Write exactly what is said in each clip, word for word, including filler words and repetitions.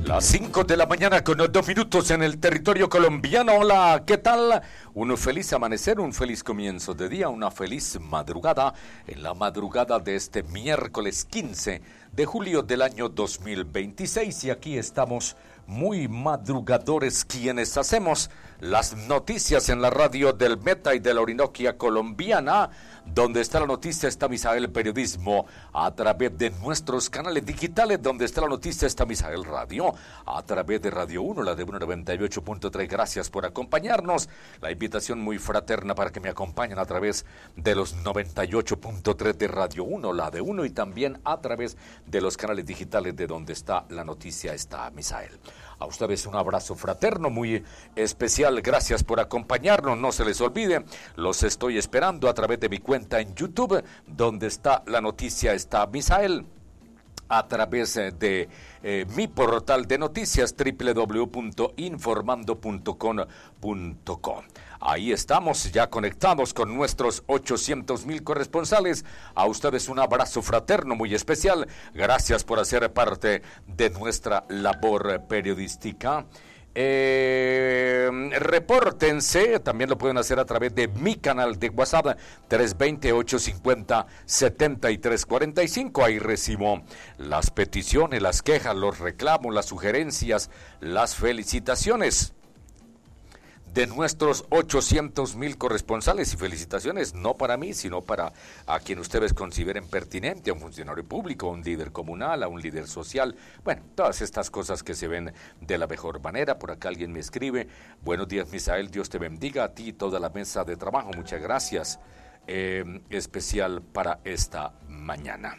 Las cinco de la mañana con dos minutos en el territorio colombiano. Hola, ¿qué tal? Un feliz amanecer, un feliz comienzo de día, una feliz madrugada en la madrugada de este miércoles quince de julio del año dos mil veintiséis. Y aquí estamos muy madrugadores quienes hacemos las noticias en la radio del Meta y de la Orinoquia colombiana. Donde está la noticia está Misael Periodismo, a través de nuestros canales digitales. Donde está la noticia está Misael Radio, a través de Radio uno, la de uno noventa y ocho punto tres. Gracias por acompañarnos. La invitación muy fraterna para que me acompañen a través de los noventa y ocho punto tres de Radio uno, la de uno, y también a través de los canales digitales de donde está la noticia está Misael. A ustedes un abrazo fraterno muy especial. Gracias por acompañarnos. No se les olvide, los estoy esperando a través de mi cuenta en YouTube, donde está la noticia está Misael, a través de eh, mi portal de noticias doble u doble u doble u punto informando punto com punto co. Ahí estamos ya conectados con nuestros ochocientos mil corresponsales. A ustedes un abrazo fraterno muy especial. Gracias por hacer parte de nuestra labor periodística. Eh, repórtense, también lo pueden hacer a través de mi canal de WhatsApp tres dos cero, ocho cinco cero, siete tres cuatro cinco. Ahí recibo las peticiones, las quejas, los reclamos, las sugerencias, las felicitaciones de nuestros ochocientos mil corresponsales. Y felicitaciones no para mí, sino para a quien ustedes consideren pertinente, a un funcionario público, a un líder comunal, a un líder social. Bueno, todas estas cosas que se ven de la mejor manera. Por acá alguien me escribe: buenos días, Misael, Dios te bendiga, a ti y toda la mesa de trabajo. Muchas gracias. Eh, especial para esta mañana.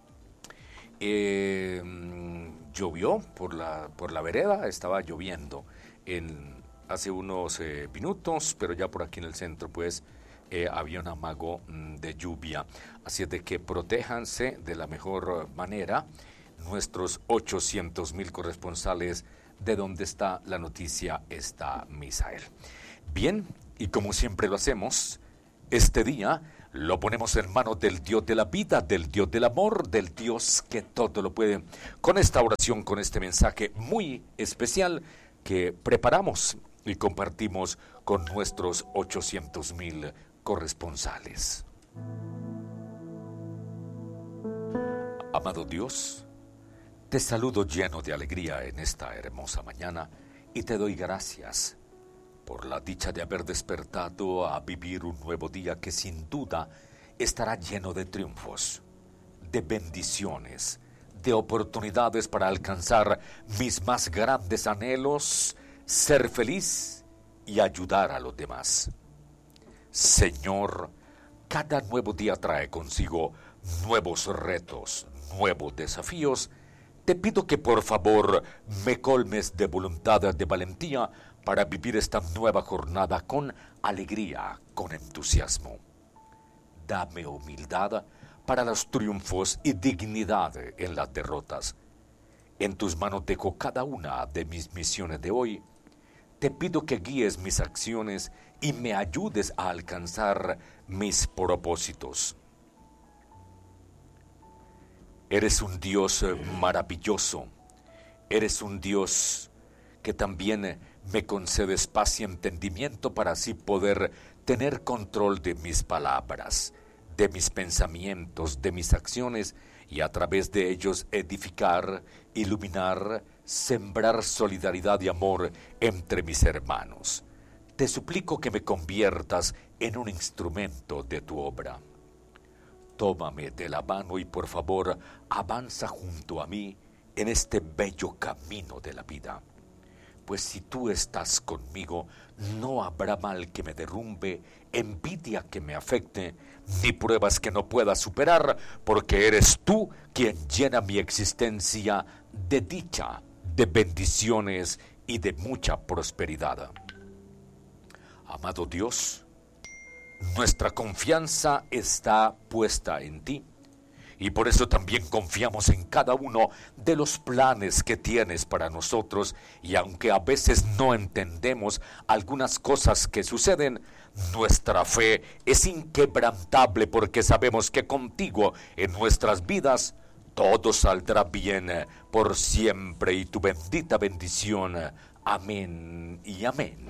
Eh, llovió por la, por la vereda, estaba lloviendo en hace unos eh, minutos, pero ya por aquí en el centro pues eh, había un amago mm, de lluvia. Así es de que protéjanse de la mejor manera nuestros ochocientos mil corresponsales de donde está la noticia está Misael. Bien, y como siempre lo hacemos, este día lo ponemos en manos del Dios de la vida, del Dios del amor, del Dios que todo lo puede. Con esta oración, con este mensaje muy especial que preparamos y compartimos con nuestros ochocientos mil corresponsales. Amado Dios, te saludo lleno de alegría en esta hermosa mañana y te doy gracias por la dicha de haber despertado a vivir un nuevo día que sin duda estará lleno de triunfos, de bendiciones, de oportunidades para alcanzar mis más grandes anhelos, ser feliz y ayudar a los demás. Señor, cada nuevo día trae consigo nuevos retos, nuevos desafíos. Te pido que por favor me colmes de voluntad, de valentía, para vivir esta nueva jornada con alegría, con entusiasmo. Dame humildad para los triunfos y dignidad en las derrotas. En tus manos dejo cada una de mis misiones de hoy. Te pido que guíes mis acciones y me ayudes a alcanzar mis propósitos. Eres un Dios maravilloso. Eres un Dios que también me concedes paz y entendimiento para así poder tener control de mis palabras, de mis pensamientos, de mis acciones, y a través de ellos edificar, iluminar, sembrar solidaridad y amor entre mis hermanos. Te suplico que me conviertas en un instrumento de tu obra. Tómame de la mano y por favor avanza junto a mí en este bello camino de la vida. Pues si tú estás conmigo, no habrá mal que me derrumbe, envidia que me afecte, ni pruebas que no pueda superar, porque eres tú quien llena mi existencia de dicha, de bendiciones y de mucha prosperidad. Amado Dios, nuestra confianza está puesta en ti. Y por eso también confiamos en cada uno de los planes que tienes para nosotros. Y aunque a veces no entendemos algunas cosas que suceden, nuestra fe es inquebrantable porque sabemos que contigo en nuestras vidas todo saldrá bien por siempre y tu bendita bendición. Amén y amén.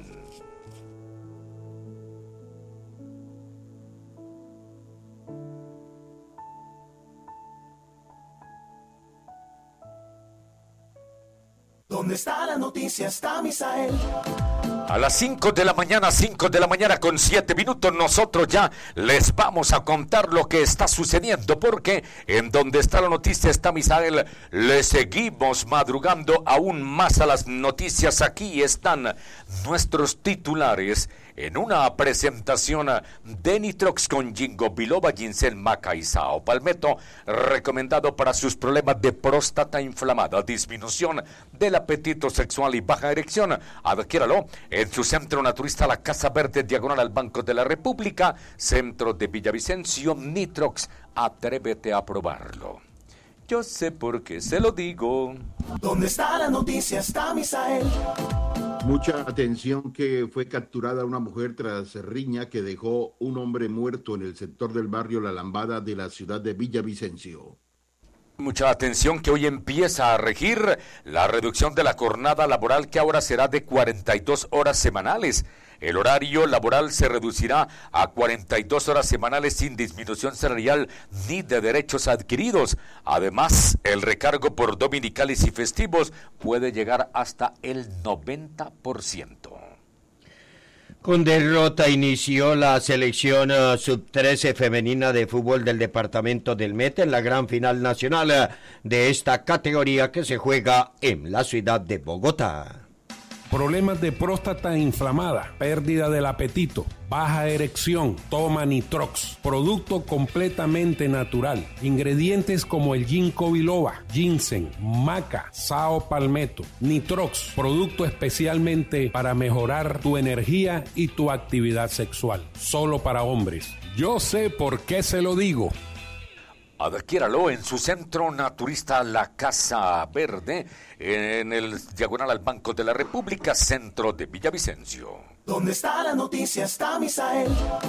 ¿Dónde está la noticia? Está Misael. A las cinco de la mañana, cinco de la mañana con siete minutos, nosotros ya les vamos a contar lo que está sucediendo, porque en Donde está la noticia está Misael, le seguimos madrugando aún más a las noticias. Aquí están nuestros titulares en una presentación de Nitrox con Ginkgo biloba, ginseng, maca y sao palmetto, recomendado para sus problemas de próstata inflamada, disminución del apetito sexual y baja erección. Adquiéralo en su centro naturista La Casa Verde, diagonal al Banco de la República, centro de Villavicencio. Nitrox, atrévete a probarlo. Yo sé por qué se lo digo. ¿Dónde está la noticia? Está Misael. Mucha atención, que fue capturada una mujer tras riña que dejó un hombre muerto en el sector del barrio La Lambada de la ciudad de Villavicencio. Mucha atención, que hoy empieza a regir la reducción de la jornada laboral, que ahora será de cuarenta y dos horas semanales. El horario laboral se reducirá a cuarenta y dos horas semanales sin disminución salarial ni de derechos adquiridos. Además, el recargo por dominicales y festivos puede llegar hasta el noventa por ciento. Con derrota inició la selección uh, sub trece femenina de fútbol del departamento del Meta en la gran final nacional uh, de esta categoría, que se juega en la ciudad de Bogotá. Problemas de próstata inflamada, pérdida del apetito, baja erección, toma Nitrox, producto completamente natural. Ingredientes como el Ginkgo biloba, ginseng, maca, sao palmetto. Nitrox, producto especialmente para mejorar tu energía y tu actividad sexual. Solo para hombres. Yo sé por qué se lo digo. Adquiéralo en su centro naturista La Casa Verde, en el diagonal al Banco de la República, centro de Villavicencio. ¿Dónde está la noticia? Está Misael.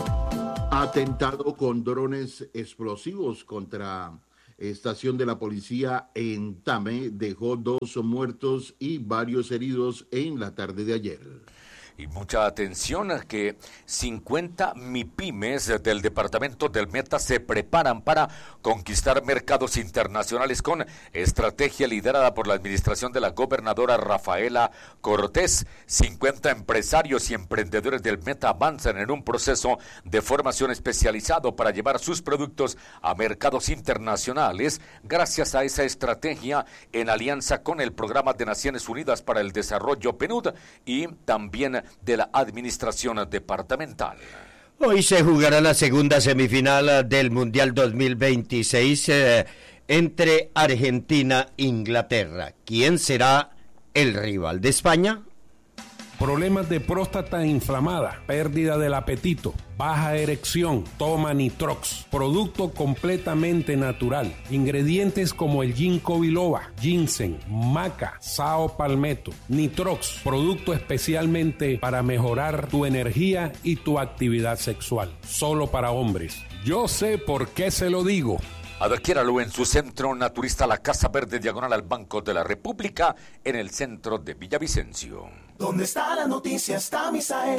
Atentado con drones explosivos contra estación de la policía en Tame dejó dos muertos y varios heridos en la tarde de ayer. Y mucha atención, a que cincuenta MIPYMES del departamento del Meta se preparan para conquistar mercados internacionales con estrategia liderada por la administración de la gobernadora Rafaela Cortés. cincuenta empresarios y emprendedores del Meta avanzan en un proceso de formación especializado para llevar sus productos a mercados internacionales, gracias a esa estrategia en alianza con el Programa de Naciones Unidas para el Desarrollo PNUD y también de la administración departamental. Hoy se jugará la segunda semifinal del Mundial dos mil veintiséis eh, entre Argentina e Inglaterra. ¿Quién será el rival de España? Problemas de próstata inflamada, pérdida del apetito, baja erección, toma Nitrox, producto completamente natural. Ingredientes como el Ginkgo biloba, ginseng, maca, sao palmetto. Nitrox, producto especialmente para mejorar tu energía y tu actividad sexual. Solo para hombres. Yo sé por qué se lo digo. Adquiéralo en su centro naturista La Casa Verde, diagonal al Banco de la República, en el centro de Villavicencio. ¿Dónde está la noticia? Está Misael.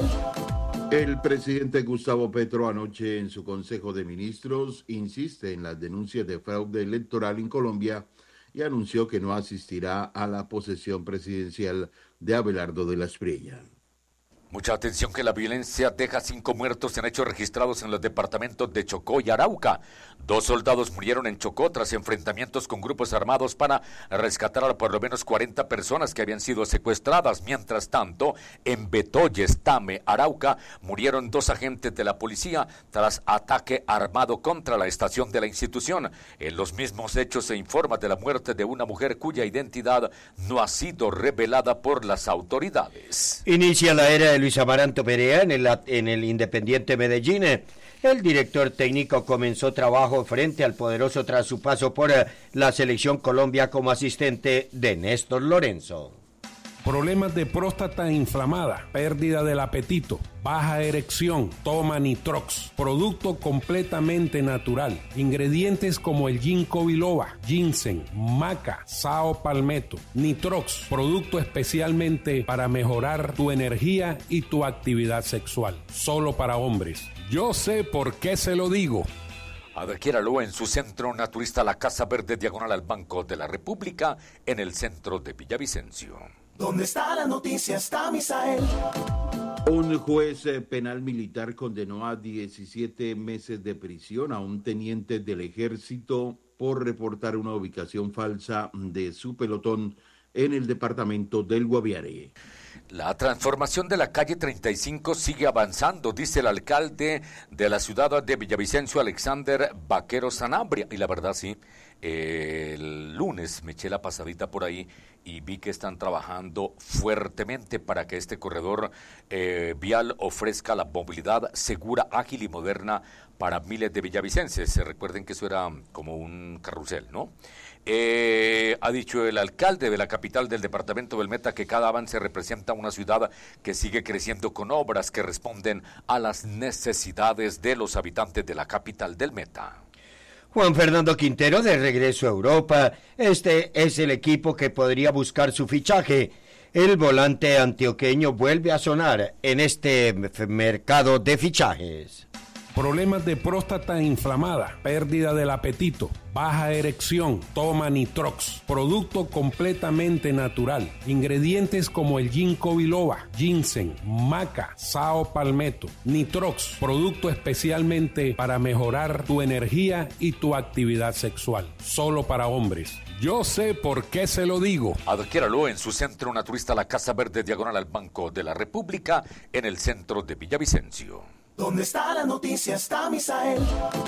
El presidente Gustavo Petro anoche en su Consejo de Ministros insiste en las denuncias de fraude electoral en Colombia y anunció que no asistirá a la posesión presidencial de Abelardo de la Espriella. Mucha atención, que la violencia deja cinco muertos en hechos registrados en los departamentos de Chocó y Arauca. Dos soldados murieron en Chocó tras enfrentamientos con grupos armados para rescatar a por lo menos cuarenta personas que habían sido secuestradas. Mientras tanto, en Betoyes, Tame, Arauca, murieron dos agentes de la policía tras ataque armado contra la estación de la institución. En los mismos hechos se informa de la muerte de una mujer cuya identidad no ha sido revelada por las autoridades. Inicia la era de Luis Amaranto Perea en el, en el Independiente Medellín. El director técnico comenzó trabajo frente al poderoso tras su paso por la Selección Colombia como asistente de Néstor Lorenzo. Problemas de próstata inflamada, pérdida del apetito, baja erección, toma Nitrox, producto completamente natural. Ingredientes como el ginkgo biloba, ginseng, maca, sao palmetto. Nitrox, producto especialmente para mejorar tu energía y tu actividad sexual. Solo para hombres. Yo sé por qué se lo digo. Adquiéralo en su centro naturista La Casa Verde, diagonal al Banco de la República, en el centro de Villavicencio. ¿Dónde está la noticia? Está Misael. Un juez penal militar condenó a diecisiete meses de prisión a un teniente del ejército por reportar una ubicación falsa de su pelotón en el departamento del Guaviare. La transformación de la calle treinta y cinco sigue avanzando, dice el alcalde de la ciudad de Villavicencio, Alexander Vaquero Sanabria. Y la verdad sí, eh, el lunes me eché la pasadita por ahí y vi que están trabajando fuertemente para que este corredor eh, vial ofrezca la movilidad segura, ágil y moderna para miles de villavicenses. Se recuerden que eso era como un carrusel, ¿no? Eh, ha dicho el alcalde de la capital del departamento del Meta que cada avance representa una ciudad que sigue creciendo con obras que responden a las necesidades de los habitantes de la capital del Meta. Juan Fernando Quintero de regreso a Europa. Este es el equipo que podría buscar su fichaje. El volante antioqueño vuelve a sonar en este mercado de fichajes. Problemas de próstata inflamada, pérdida del apetito, baja erección, toma Nitrox, producto completamente natural. Ingredientes como el ginkgo biloba, ginseng, maca, sao palmetto. Nitrox, producto especialmente para mejorar tu energía y tu actividad sexual. Solo para hombres. Yo sé por qué se lo digo. Adquiéralo en su centro naturista La Casa Verde, diagonal al Banco de la República, en el centro de Villavicencio. ¿Dónde está la noticia? Está Misael.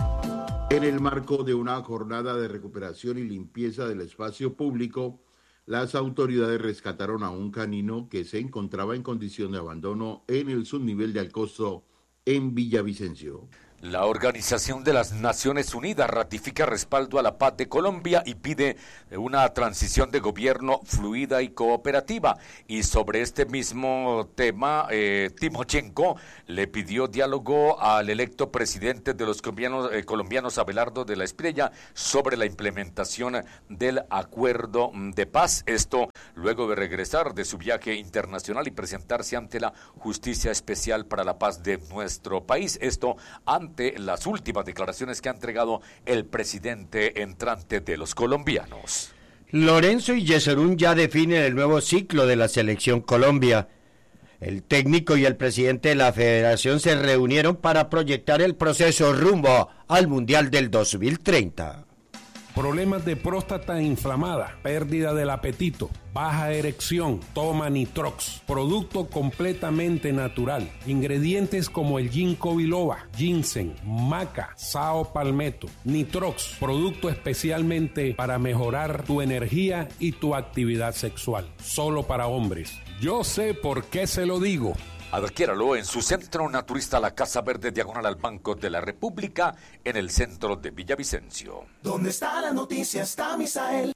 En el marco de una jornada de recuperación y limpieza del espacio público, las autoridades rescataron a un canino que se encontraba en condición de abandono en el subnivel de Alcosto, en Villavicencio. La Organización de las Naciones Unidas ratifica respaldo a la paz de Colombia y pide una transición de gobierno fluida y cooperativa. Y sobre este mismo tema, eh, Timochenko le pidió diálogo al electo presidente de los colombianos, eh, colombianos Abelardo de la Espriella sobre la implementación del acuerdo de paz. Esto luego de regresar de su viaje internacional y presentarse ante la Justicia Especial para la Paz de nuestro país. Esto ante ante las últimas declaraciones que ha entregado el presidente entrante de los colombianos. Lorenzo y Yesurún ya definen el nuevo ciclo de la Selección Colombia. El técnico y el presidente de la federación se reunieron para proyectar el proceso rumbo al Mundial del dos mil treinta. Problemas de próstata inflamada, pérdida del apetito, baja erección, toma Nitrox, producto completamente natural. Ingredientes como el ginkgo biloba, ginseng, maca, sao palmetto. Nitrox, producto especialmente para mejorar tu energía y tu actividad sexual. Solo para hombres. Yo sé por qué se lo digo. Adquiéralo en su centro naturista La Casa Verde, diagonal al Banco de la República, en el centro de Villavicencio. ¿Dónde está la noticia? Está Misael.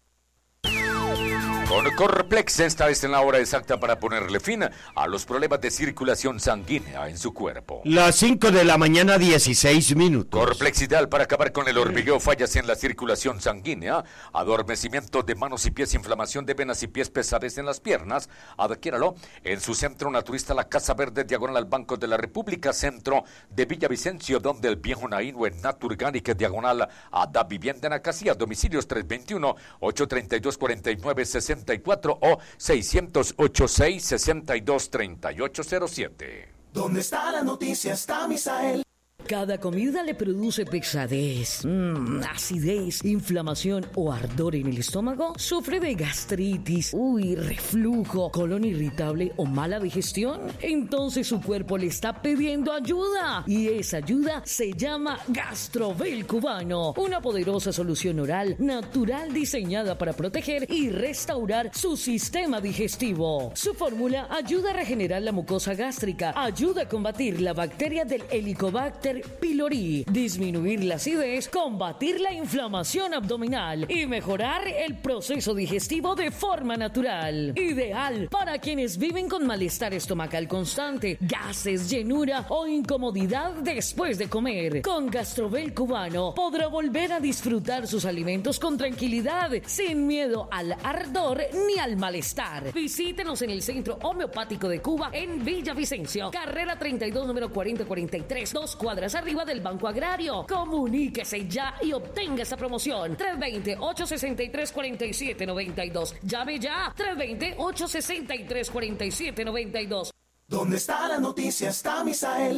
Con Corplex, esta es en la hora exacta para ponerle fin a los problemas de circulación sanguínea en su cuerpo. Las cinco de la mañana, dieciséis minutos. Corplex, ideal para acabar con el hormigueo, fallas en la circulación sanguínea, adormecimiento de manos y pies, inflamación de venas y pies, pesadez en las piernas. Adquiéralo en su centro naturista La Casa Verde, diagonal al Banco de la República, centro de Villavicencio, donde el viejo Naino en Naturgánica, diagonal a Da Vivienda en Acasía, domicilios tres dos uno, ocho tres dos, cuatro nueve seis cuatro o seis cero ocho seis, seis dos tres ocho cero siete. ¿Dónde está la noticia? Está Misael. Cada comida le produce pesadez, mmm, acidez, inflamación o ardor en el estómago. ¿Sufre de gastritis, uy, reflujo, colon irritable o mala digestión? Entonces su cuerpo le está pidiendo ayuda. Y esa ayuda se llama Gastrobel Cubano. Una poderosa solución oral natural diseñada para proteger y restaurar su sistema digestivo. Su fórmula ayuda a regenerar la mucosa gástrica, ayuda a combatir la bacteria del Helicobacter Master Pylori, disminuir la acidez, combatir la inflamación abdominal y mejorar el proceso digestivo de forma natural. Ideal para quienes viven con malestar estomacal constante, gases, llenura o incomodidad después de comer. Con Gastrobel cubano podrá volver a disfrutar sus alimentos con tranquilidad, sin miedo al ardor ni al malestar. Visítenos en el Centro Homeopático de Cuba en Villavicencio, carrera treinta y dos, número cuarenta cuarenta y tres, dos cuadras arriba del Banco Agrario. Comuníquese ya y obtenga esa promoción. tres dos cero, ocho seis tres, cuatro siete nueve dos. Llame ya. tres dos cero, ocho seis tres, cuatro siete nueve dos. ¿Dónde está la noticia? Está Misael.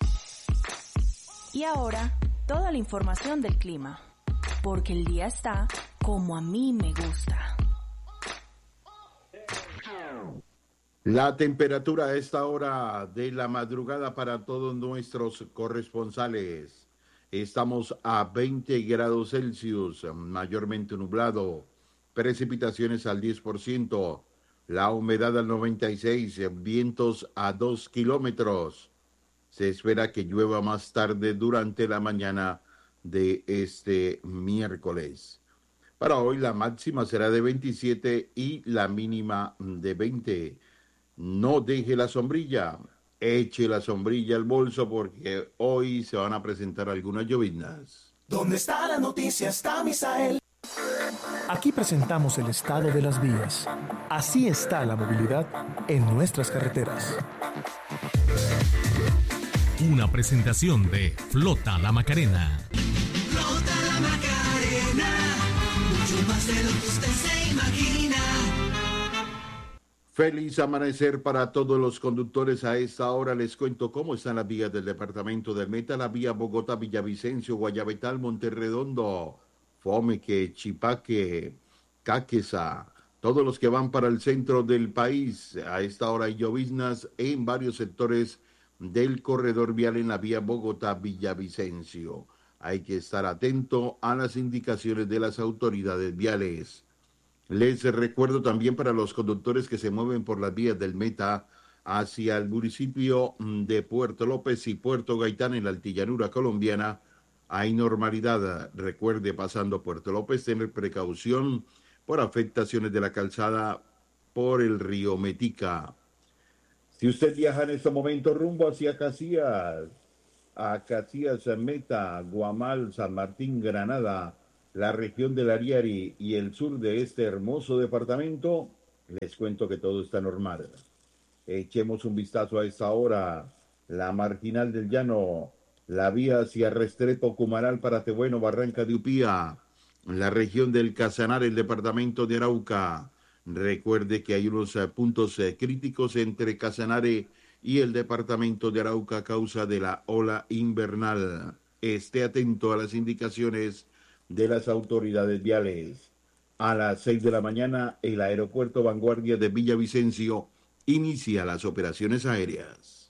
Y ahora, toda la información del clima. Porque el día está como a mí me gusta. La temperatura a esta hora de la madrugada para todos nuestros corresponsales. Estamos a veinte grados Celsius, mayormente nublado, precipitaciones al diez por ciento, la humedad al noventa y seis por ciento, vientos a dos kilómetros. Se espera que llueva más tarde durante la mañana de este miércoles. Para hoy la máxima será de veintisiete y la mínima de veinte. No deje la sombrilla, eche la sombrilla al bolso porque hoy se van a presentar algunas lloviznas. ¿Dónde está la noticia? Está Misael. Aquí presentamos el estado de las vías. Así está la movilidad en nuestras carreteras. Una presentación de Flota La Macarena. Flota La Macarena, mucho más de lo que usted se imagina. Feliz amanecer para todos los conductores. A esta hora les cuento cómo están las vías del departamento del Meta, la vía Bogotá-Villavicencio, Guayabetal, Monterredondo, Fomeque, Chipaque, Caquesa, todos los que van para el centro del país. A esta hora hay lloviznas en varios sectores del corredor vial en la vía Bogotá-Villavicencio. Hay que estar atento a las indicaciones de las autoridades viales. Les recuerdo también para los conductores que se mueven por las vías del Meta hacia el municipio de Puerto López y Puerto Gaitán en la altillanura colombiana, hay normalidad. Recuerde, pasando Puerto López, tener precaución por afectaciones de la calzada por el río Metica. Si usted viaja en este momento rumbo hacia Casillas, a Casillas, Meta, Guamal, San Martín, Granada, la región del Ariari y el sur de este hermoso departamento, les cuento que todo está normal. Echemos un vistazo a esta hora. La Marginal del Llano, la vía hacia Restrepo, Cumaral, Paratebueno, Barranca de Upía, la región del Casanar, el departamento de Arauca. Recuerde que hay unos uh, puntos uh, críticos entre Casanare y el departamento de Arauca a causa de la ola invernal. Esté atento a las indicaciones de las autoridades viales. A las seis de la mañana, el aeropuerto Vanguardia de Villavicencio inicia las operaciones aéreas.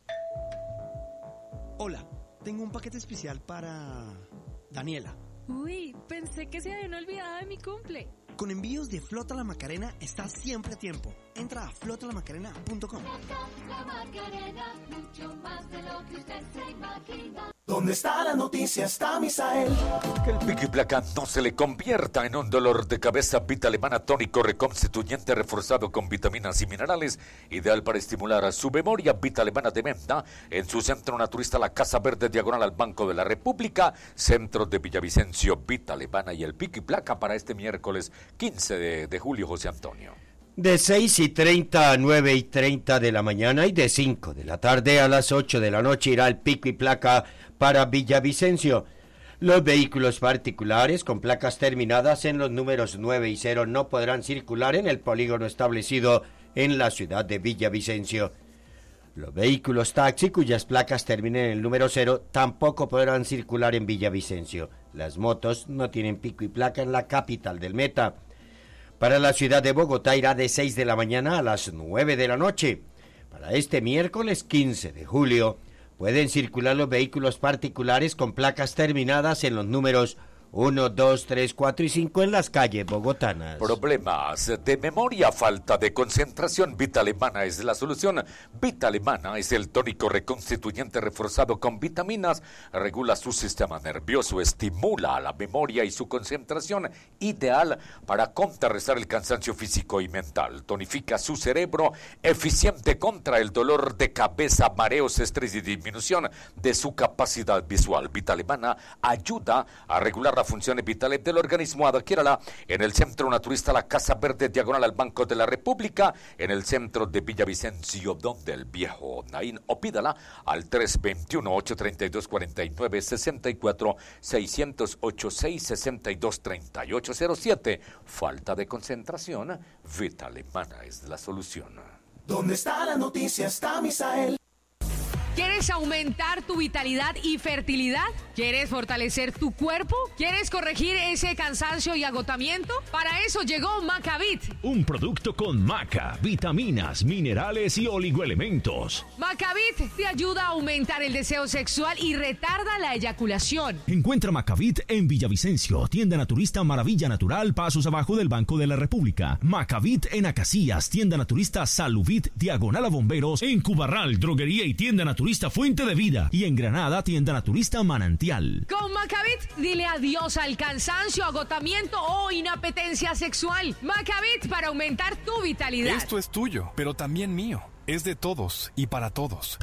Hola, tengo un paquete especial para Daniela. Uy, pensé que se habían olvidado de mi cumple. Con envíos de Flota La Macarena estás siempre a tiempo. Entra a flota la macarena punto com. La Macarena, mucho más de lo que usted se imagina. ¿Dónde está la noticia? Está Misael. Que el pico y placa no se le convierta en un dolor de cabeza. Vita Alemana tónico reconstituyente reforzado con vitaminas y minerales, ideal para estimular a su memoria. Vita Alemana de Menda, en su centro naturista La Casa Verde, diagonal al Banco de la República, centro de Villavicencio. Vita Alemana y el pico y placa para este miércoles quince de, de julio, José Antonio. De seis y treinta a nueve y treinta de la mañana y de cinco de la tarde a las ocho de la noche irá el pico y placa para Villavicencio. Los vehículos particulares con placas terminadas en los números nueve y cero no podrán circular en el polígono establecido en la ciudad de Villavicencio. Los vehículos taxi cuyas placas terminen en el número cero tampoco podrán circular en Villavicencio. Las motos no tienen pico y placa en la capital del Meta. Para la ciudad de Bogotá irá de seis de la mañana a las nueve de la noche. Para este miércoles quince de julio pueden circular los vehículos particulares con placas terminadas en los números uno, dos, tres, cuatro y cinco en las calles bogotanas. Problemas de memoria, falta de concentración. Vita Alemana es la solución. Vita Alemana es el tónico reconstituyente reforzado con vitaminas. Regula su sistema nervioso, estimula la memoria y su concentración, ideal para contrarrestar el cansancio físico y mental. Tonifica su cerebro, eficiente contra el dolor de cabeza, mareos, estrés y disminución de su capacidad visual. Vita Alemana ayuda a regular la funciones vitales del organismo. Adquiérala en el Centro Naturista La Casa Verde, diagonal al Banco de la República, en el centro de Villavicencio, donde el viejo Naín, o pídala al tres dos uno, ocho tres dos, cuatro nueve seis cuatro, seis cero ocho, seis seis dos, tres ocho cero siete. Falta de concentración, Vita Alemana es la solución. ¿Dónde está la noticia? Está Misael. ¿Quieres aumentar tu vitalidad y fertilidad? ¿Quieres fortalecer tu cuerpo? ¿Quieres corregir ese cansancio y agotamiento? Para eso llegó Macavit. Un producto con maca, vitaminas, minerales y oligoelementos. Macavit te ayuda a aumentar el deseo sexual y retarda la eyaculación. Encuentra Macavit en Villavicencio, tienda naturista Maravilla Natural, pasos abajo del Banco de la República. Macavit en Acacias, tienda naturista Saluvit, diagonal a Bomberos. En Cubarral, droguería y tienda naturista Fuente de Vida, y en Granada, tienda naturista Manantial. Con Macavit, dile adiós al cansancio, agotamiento o inapetencia sexual. Macavit para aumentar tu vitalidad. Esto es tuyo, pero también mío. Es de todos y para todos.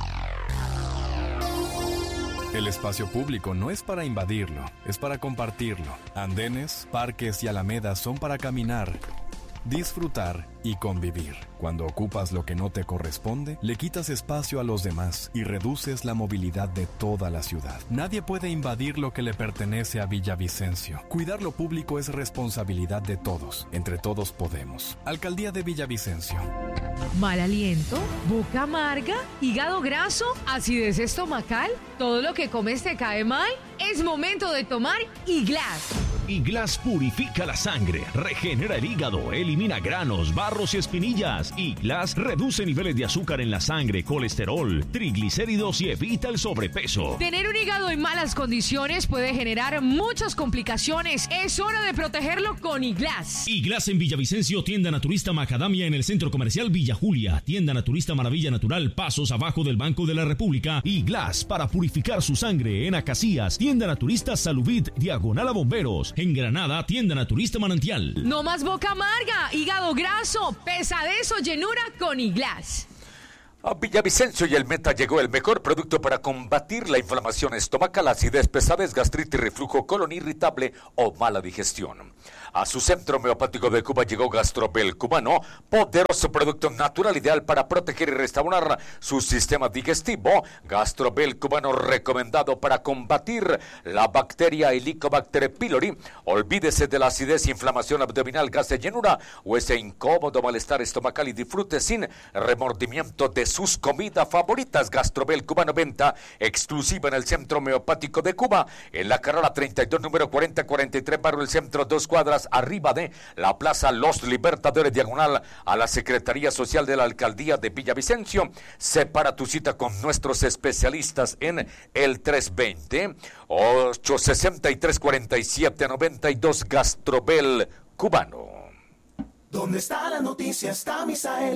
El espacio público no es para invadirlo, es para compartirlo. Andenes, parques y alamedas son para caminar, disfrutar y convivir. Cuando ocupas lo que no te corresponde, le quitas espacio a los demás y reduces la movilidad de toda la ciudad. Nadie puede invadir lo que le pertenece a Villavicencio. Cuidar lo público es responsabilidad de todos. Entre todos podemos. Alcaldía de Villavicencio. ¿Mal aliento? ¿Boca amarga? ¿Hígado graso? ¿Acidez estomacal? ¿Todo lo que comes te cae mal? Es momento de tomar Iglas. Iglas purifica la sangre, regenera el hígado, elimina granos, barros y espinillas. Iglas reduce niveles de azúcar en la sangre, colesterol, triglicéridos y evita el sobrepeso. Tener un hígado en malas condiciones puede generar muchas complicaciones. Es hora de protegerlo con Iglas. Iglas en Villavicencio, tienda naturista Macadamia en el Centro Comercial Villa Julia, tienda naturista Maravilla Natural, pasos abajo del Banco de la República. Iglas para purificar su sangre en Acacias, tienda naturista Saluvit, diagonal a Bomberos. En Granada, tienda naturista Manantial. No más boca amarga, hígado graso, pesadez o llenura con Iglas. A Villavicencio y el Meta llegó el mejor producto para combatir la inflamación estomacal, acidez, pesadez, gastritis, reflujo, colon irritable o mala digestión. A su centro homeopático de Cuba llegó Gastrobel Cubano, poderoso producto natural ideal para proteger y restaurar su sistema digestivo. Gastrobel Cubano recomendado para combatir la bacteria Helicobacter pylori. Olvídese de la acidez, inflamación abdominal, gas de llenura o ese incómodo malestar estomacal y disfrute sin remordimiento de sus comidas favoritas. Gastrobel Cubano, venta exclusiva en el Centro Homeopático de Cuba, en la carrera treinta y dos, número cuarenta cuarenta y tres, barrio El Centro, dos cuadras arriba de la Plaza Los Libertadores, diagonal a la Secretaría Social de la Alcaldía de Villavicencio. Separa tu cita con nuestros especialistas en el tres dos cero, ocho seis tres, cuatro siete nueve dos. Gastrobel Cubano. ¿Dónde está la noticia? Está Misael.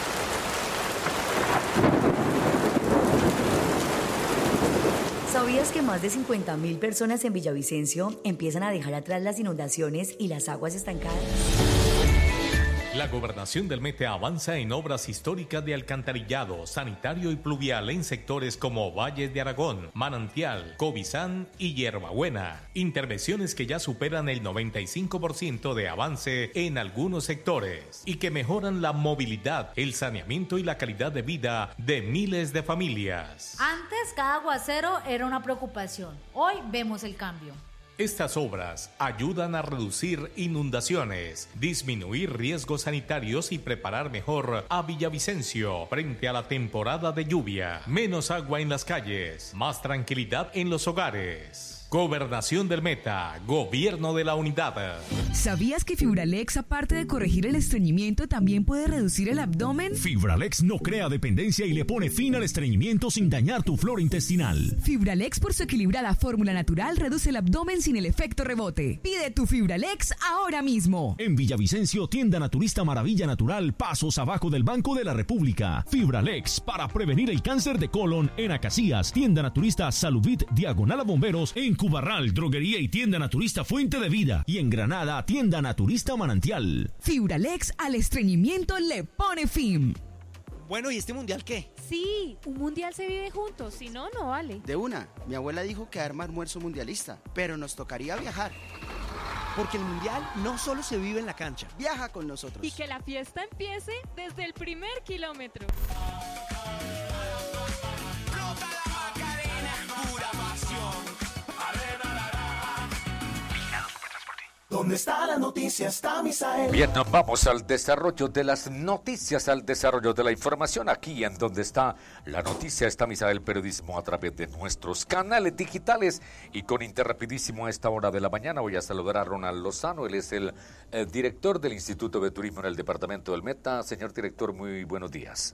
¿Sabías que más de cincuenta mil personas en Villavicencio empiezan a dejar atrás las inundaciones y las aguas estancadas? La Gobernación del Meta avanza en obras históricas de alcantarillado, sanitario y pluvial en sectores como Valles de Aragón, Manantial, Cobizán y Hierbabuena. Intervenciones que ya superan el noventa y cinco por ciento de avance en algunos sectores y que mejoran la movilidad, el saneamiento y la calidad de vida de miles de familias. Antes, cada aguacero era una preocupación. Hoy vemos el cambio. Estas obras ayudan a reducir inundaciones, disminuir riesgos sanitarios y preparar mejor a Villavicencio frente a la temporada de lluvia. Menos agua en las calles, más tranquilidad en los hogares. Gobernación del Meta, Gobierno de la Unidad. ¿Sabías que Fibralex, aparte de corregir el estreñimiento, también puede reducir el abdomen? Fibralex no crea dependencia y le pone fin al estreñimiento sin dañar tu flora intestinal. Fibralex, por su equilibrada fórmula natural, reduce el abdomen sin el efecto rebote. Pide tu Fibralex ahora mismo. En Villavicencio, tienda naturista Maravilla Natural, pasos abajo del Banco de la República. Fibralex, para prevenir el cáncer de colon. En Acacías, tienda naturista Saluvit, diagonal a Bomberos. En Cubarral, droguería y tienda naturista Fuente de Vida. Y en Granada, tienda naturista Manantial. Fibralex al estreñimiento le pone fin. Bueno, ¿y este mundial qué? Sí, un mundial se vive juntos, si no, no vale. De una, mi abuela dijo que arma almuerzo mundialista, pero nos tocaría viajar. Porque el mundial no solo se vive en la cancha, viaja con nosotros. Y que la fiesta empiece desde el primer kilómetro. ¿Dónde está la noticia? Está Misael. Bien, nos vamos al desarrollo de las noticias, al desarrollo de la información. Aquí en Donde está la noticia está Misael Periodismo a través de nuestros canales digitales. Y con Interrapidísimo a esta hora de la mañana voy a saludar a Ronald Lozano. Él es el, el director del Instituto de Turismo en el departamento del Meta. Señor director, muy buenos días.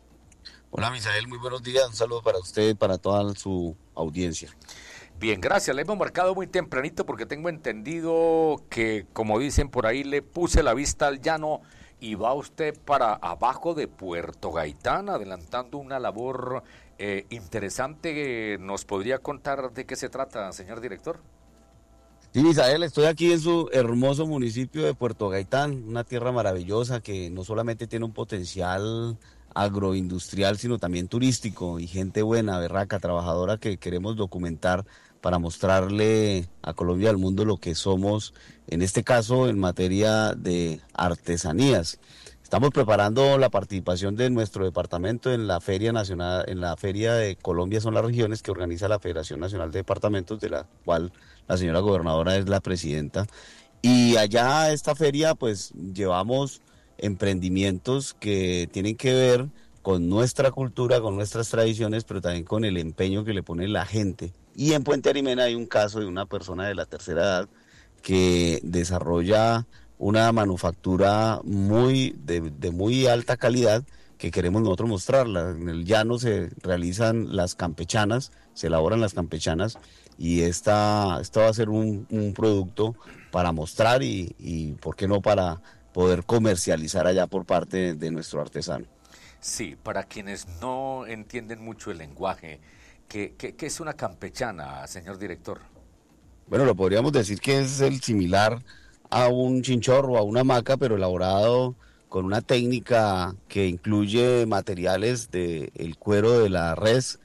Hola Misael, muy buenos días. Un saludo para usted y para toda su audiencia. Bien, gracias. Le hemos marcado muy tempranito porque tengo entendido que, como dicen por ahí, le puse la vista al llano y va usted para abajo de Puerto Gaitán, adelantando una labor eh, interesante. ¿Nos podría contar de qué se trata, señor director? Sí, Misael, estoy aquí en su hermoso municipio de Puerto Gaitán, una tierra maravillosa que no solamente tiene un potencial agroindustrial, sino también turístico, y gente buena, berraca, trabajadora que queremos documentar para mostrarle a Colombia y al mundo lo que somos, en este caso en materia de artesanías. Estamos preparando la participación de nuestro departamento en la Feria Nacional, en la Feria de Colombia son las regiones que organiza la Federación Nacional de Departamentos, de la cual la señora gobernadora es la presidenta. Y allá a esta feria pues llevamos emprendimientos que tienen que ver con nuestra cultura, con nuestras tradiciones, pero también con el empeño que le pone la gente. Y en Puente Arimena hay un caso de una persona de la tercera edad que desarrolla una manufactura muy de, de muy alta calidad que queremos nosotros mostrarla. En el llano se realizan las campechanas, se elaboran las campechanas, y esta, esta va a ser un, un producto para mostrar y, y, ¿por qué no?, para poder comercializar allá por parte de nuestro artesano. Sí, para quienes no entienden mucho el lenguaje, ¿qué, qué, qué es una campechana, señor director? Bueno, lo podríamos decir que es el similar a un chinchorro, a una hamaca, pero elaborado con una técnica que incluye materiales del cuero de la res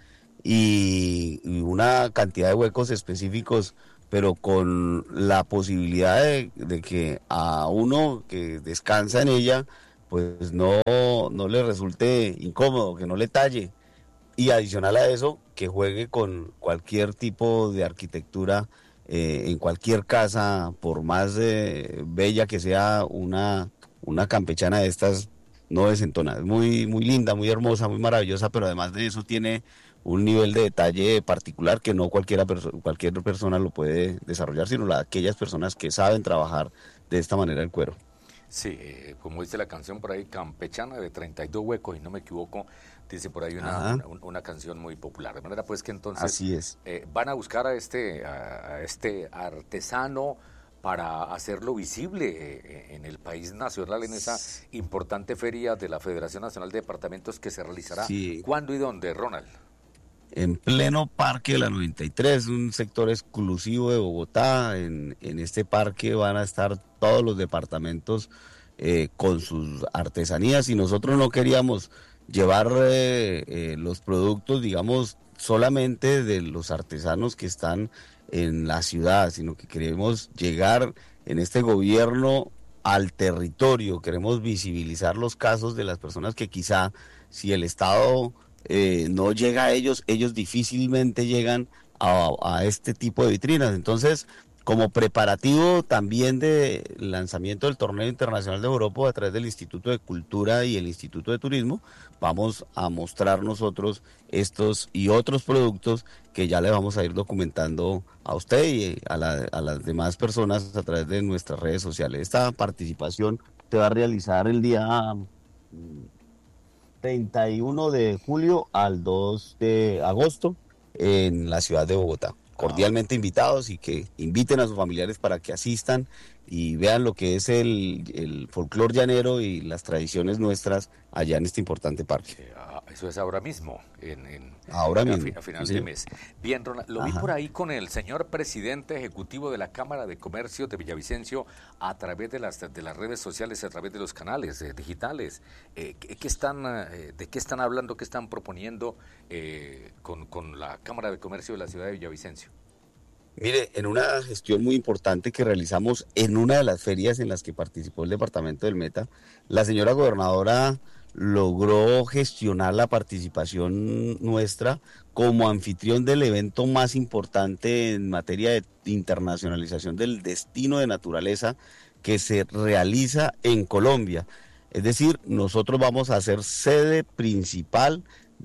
y, y una cantidad de huecos específicos, pero con la posibilidad de, de que a uno que descansa en ella, pues no, no le resulte incómodo, que no le talle. Y adicional a eso, que juegue con cualquier tipo de arquitectura eh, en cualquier casa, por más eh, bella que sea una, una campechana de estas, no desentona. Es muy, muy linda, muy hermosa, muy maravillosa, pero además de eso tiene un nivel de detalle particular que no cualquiera perso- cualquier persona lo puede desarrollar, sino la, aquellas personas que saben trabajar de esta manera el cuero. Sí, eh, como dice la canción por ahí, campechana de treinta y dos huecos, y no me equivoco, dice por ahí una, una, una canción muy popular. De manera pues que entonces Así es. Eh, van a buscar a este, a, a este artesano para hacerlo visible eh, en el país nacional, en esa importante feria de la Federación Nacional de Departamentos que se realizará. Sí. ¿Cuándo y dónde, Ronald? En pleno Parque de la noventa y tres, un sector exclusivo de Bogotá. En, en este parque van a estar todos los departamentos eh, con sus artesanías, y nosotros no queríamos llevar eh, eh, los productos, digamos, solamente de los artesanos que están en la ciudad, sino que queremos llegar en este gobierno al territorio, queremos visibilizar los casos de las personas que quizá, si el Estado eh, no llega a ellos, ellos difícilmente llegan a, a este tipo de vitrinas. Entonces como preparativo también del lanzamiento del Torneo Internacional de Joropo a través del Instituto de Cultura y el Instituto de Turismo, vamos a mostrar nosotros estos y otros productos que ya le vamos a ir documentando a usted y a, la, a las demás personas a través de nuestras redes sociales. Esta participación se va a realizar el día treinta y uno de julio al dos de agosto en la ciudad de Bogotá. Cordialmente invitados y que inviten a sus familiares para que asistan y vean lo que es el, el folclor llanero y las tradiciones nuestras allá en este importante parque. Eso es ahora mismo, en, en, ahora a, mismo. a final sí. de mes. Bien, Ronald, lo vi Ajá. por ahí con el señor presidente ejecutivo de la Cámara de Comercio de Villavicencio a través de las de las redes sociales, a través de los canales eh, digitales. Eh, ¿qué, qué están, eh, ¿De qué están hablando, qué están proponiendo eh, con, con la Cámara de Comercio de la ciudad de Villavicencio? Mire, en una gestión muy importante que realizamos en una de las ferias en las que participó el departamento del Meta, la señora gobernadora logró gestionar la participación nuestra como anfitrión del evento más importante en materia de internacionalización del destino de naturaleza que se realiza en Colombia. Es decir, nosotros vamos a ser sede principal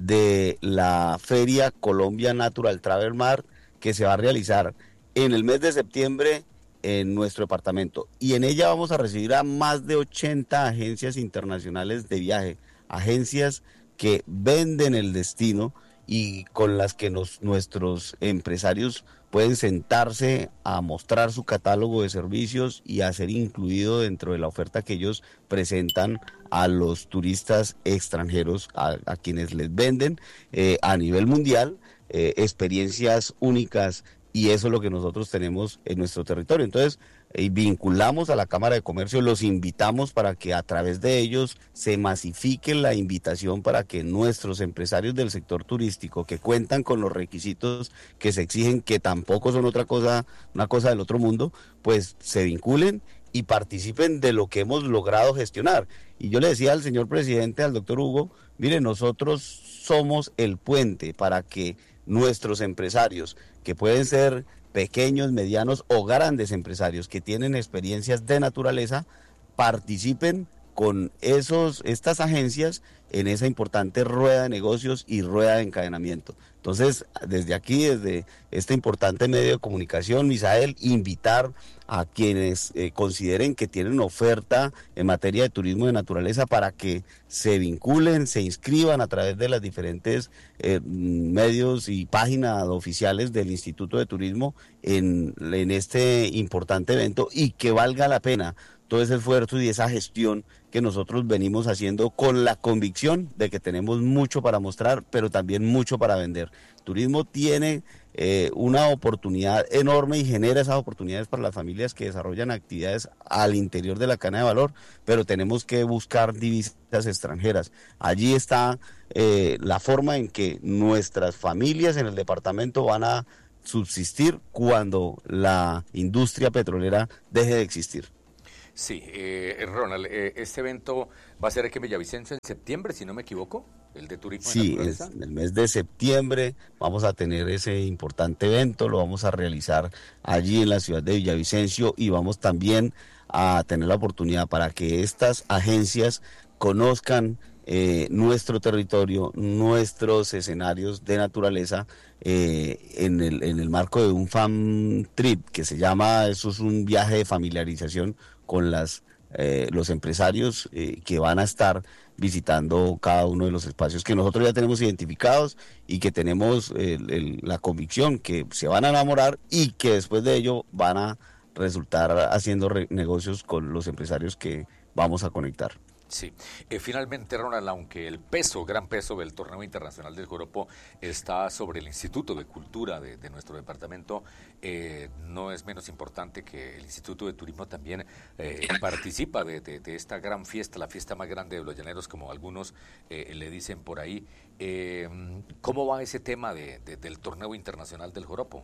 de la Feria Colombia Natural Travel Mart, que se va a realizar en el mes de septiembre en nuestro departamento, y en ella vamos a recibir a más de ochenta agencias internacionales de viaje, agencias que venden el destino y con las que nos, nuestros empresarios pueden sentarse a mostrar su catálogo de servicios y a ser incluido dentro de la oferta que ellos presentan a los turistas extranjeros, a, a quienes les venden eh, a nivel mundial eh, experiencias únicas, y eso es lo que nosotros tenemos en nuestro territorio. Entonces, eh, vinculamos a la Cámara de Comercio, los invitamos para que a través de ellos se masifique la invitación para que nuestros empresarios del sector turístico, que cuentan con los requisitos que se exigen, que tampoco son otra cosa, una cosa del otro mundo, pues se vinculen y participen de lo que hemos logrado gestionar. Y yo le decía al señor presidente, al doctor Hugo, mire, nosotros somos el puente para que nuestros empresarios, que pueden ser pequeños, medianos o grandes empresarios que tienen experiencias de naturaleza, participen con esos, estas agencias en esa importante rueda de negocios y rueda de encadenamiento. Entonces, desde aquí, desde este importante medio de comunicación, Misael, invitar a quienes eh, consideren que tienen oferta en materia de turismo de naturaleza para que se vinculen, se inscriban a través de las diferentes eh, medios y páginas oficiales del Instituto de Turismo en, en este importante evento, y que valga la pena todo ese esfuerzo y esa gestión que nosotros venimos haciendo con la convicción de que tenemos mucho para mostrar, pero también mucho para vender. Turismo tiene eh, una oportunidad enorme y genera esas oportunidades para las familias que desarrollan actividades al interior de la cadena de valor, pero tenemos que buscar divisas extranjeras. Allí está eh, la forma en que nuestras familias en el departamento van a subsistir cuando la industria petrolera deje de existir. Sí, eh, Ronald, eh, este evento va a ser aquí en Villavicencio en septiembre, si no me equivoco, el de turismo de Sí, naturaleza. en el mes de septiembre vamos a tener ese importante evento, lo vamos a realizar allí en la ciudad de Villavicencio, y vamos también a tener la oportunidad para que estas agencias conozcan eh, nuestro territorio, nuestros escenarios de naturaleza eh, en, el, en el marco de un fan trip que se llama, eso es un viaje de familiarización con las eh, los empresarios eh, que van a estar visitando cada uno de los espacios que nosotros ya tenemos identificados y que tenemos eh, el, la convicción que se van a enamorar y que después de ello van a resultar haciendo re- negocios con los empresarios que vamos a conectar. Sí, eh, finalmente, Ronald, aunque el peso, gran peso del torneo internacional del Joropo está sobre el Instituto de Cultura de, de nuestro departamento, eh, no es menos importante que el Instituto de Turismo también eh, participa de, de, de esta gran fiesta, la fiesta más grande de los llaneros, como algunos eh, le dicen por ahí. Eh, ¿Cómo va ese tema de, de, del torneo internacional del Joropo?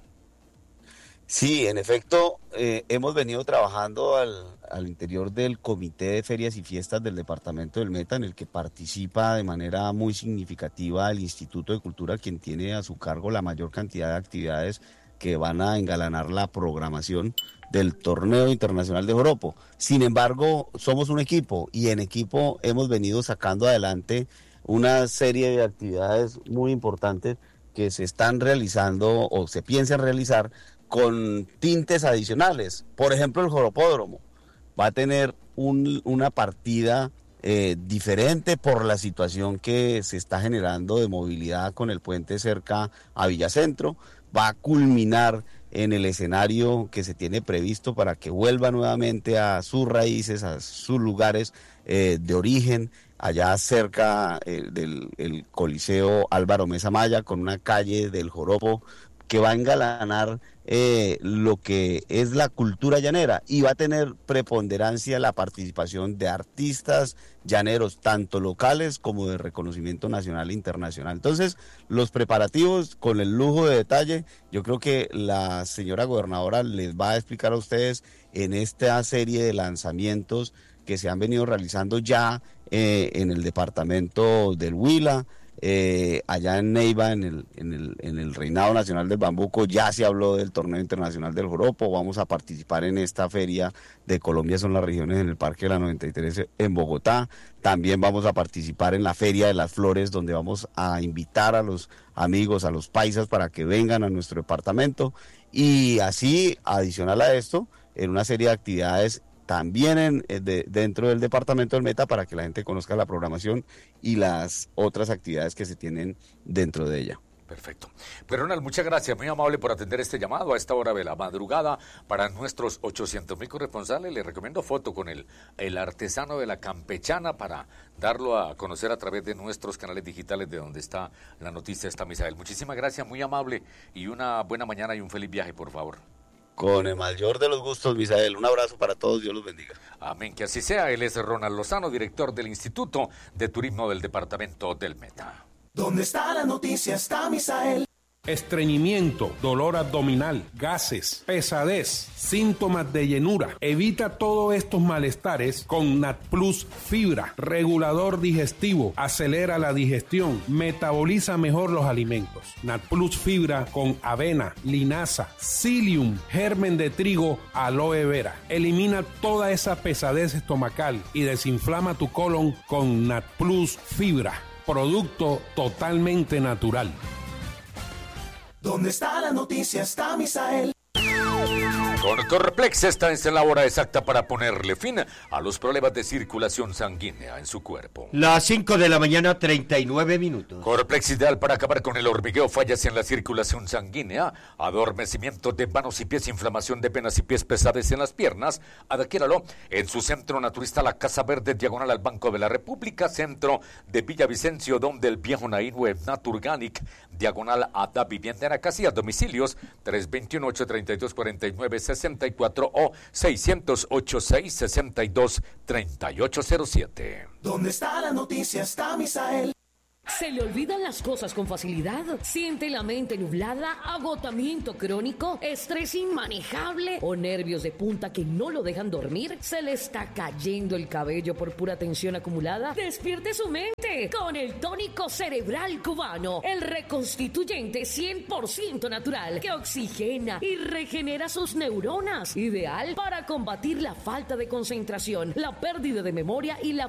Sí, en efecto, eh, hemos venido trabajando al, al interior del Comité de Ferias y Fiestas del Departamento del Meta, en el que participa de manera muy significativa el Instituto de Cultura, quien tiene a su cargo la mayor cantidad de actividades que van a engalanar la programación del torneo internacional de joropo. Sin embargo, somos un equipo y en equipo hemos venido sacando adelante una serie de actividades muy importantes que se están realizando o se piensan realizar con tintes adicionales. Por ejemplo, el joropódromo va a tener un, una partida eh, diferente por la situación que se está generando de movilidad con el puente cerca a Villacentro. Va a culminar en el escenario que se tiene previsto para que vuelva nuevamente a sus raíces, a sus lugares eh, de origen, allá cerca eh, del el Coliseo Álvaro Mesa Maya, con una calle del joropo que va a engalanar eh, lo que es la cultura llanera, y va a tener preponderancia la participación de artistas llaneros, tanto locales como de reconocimiento nacional e internacional. Entonces, los preparativos con el lujo de detalle, yo creo que la señora gobernadora les va a explicar a ustedes en esta serie de lanzamientos que se han venido realizando ya eh, en el departamento del Huila. Eh, allá en Neiva, en el, en, el, en el Reinado Nacional del Bambuco, ya se habló del Torneo Internacional del Joropo. Vamos a participar en esta feria de Colombia son las regiones en el Parque de la noventa y tres en Bogotá. También vamos a participar en la Feria de las Flores, donde vamos a invitar a los amigos, a los paisas, para que vengan a nuestro departamento. Y así, adicional a esto, en una serie de actividades también en, de, dentro del departamento del Meta, para que la gente conozca la programación y las otras actividades que se tienen dentro de ella. Perfecto. Pues Ronald, muchas gracias, muy amable por atender este llamado a esta hora de la madrugada. Para nuestros ochocientos mil corresponsales, les recomiendo foto con el, el artesano de la campechana para darlo a conocer a través de nuestros canales digitales de donde está la noticia esta Misael. Muchísimas gracias, muy amable, y una buena mañana y un feliz viaje, por favor. Con el mayor de los gustos, Misael. Un abrazo para todos, Dios los bendiga. Amén, que así sea. Él es Ronald Lozano, director del Instituto de Turismo del Departamento del Meta. ¿Dónde está la noticia? Está Misael. Estreñimiento, dolor abdominal, gases, pesadez, síntomas de llenura. Evita todos estos malestares con NatPlus Fibra, regulador digestivo, acelera la digestión, metaboliza mejor los alimentos. NatPlus Fibra con avena, linaza, psyllium, germen de trigo, aloe vera. Elimina toda esa pesadez estomacal y desinflama tu colon con NatPlus Fibra, producto totalmente natural. ¿Dónde está la noticia? Está Misael. Con Corplex esta es la hora exacta para ponerle fin a los problemas de circulación sanguínea en su cuerpo. Las cinco de la mañana, treinta y nueve minutos. Corplex ideal para acabar con el hormigueo, fallas en la circulación sanguínea, adormecimiento de manos y pies, inflamación de venas y pies pesadas en las piernas. Adquiéralo en su centro naturista La Casa Verde, diagonal al Banco de la República, centro de Villavicencio, donde el viejo Nainue Naturganic, diagonal a Da Vivienda en Acacias. Domicilios tres dos uno, ocho tres dos, cuatro nueve seis cuatro o seis cero ocho, seis seis dos, tres ocho cero siete. ¿Dónde está la noticia? Está Misael. ¿Se le olvidan las cosas con facilidad? ¿Siente la mente nublada? ¿Agotamiento crónico? ¿Estrés inmanejable? ¿O nervios de punta que no lo dejan dormir? ¿Se le está cayendo el cabello por pura tensión acumulada? ¡Despierte su mente con el tónico cerebral cubano! El reconstituyente cien por ciento natural que oxigena y regenera sus neuronas. Ideal para combatir la falta de concentración, la pérdida de memoria y la